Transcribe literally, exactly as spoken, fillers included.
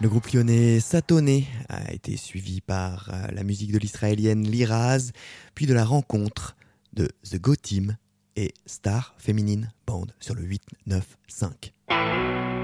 Le groupe lyonnais Satoné a été suivi par euh, la musique de l'israélienne Liraz, puis de la rencontre de The Go Team et Star Feminine Band sur le huit neuf cinq.